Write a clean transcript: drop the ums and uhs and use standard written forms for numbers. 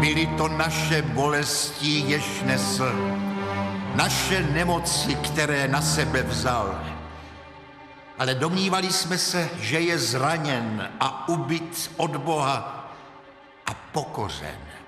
Byly to naše bolesti, jež nesl, naše nemoci, které na sebe vzal. Ale domnívali jsme se, že je zraněn a ubit od Boha a pokořen.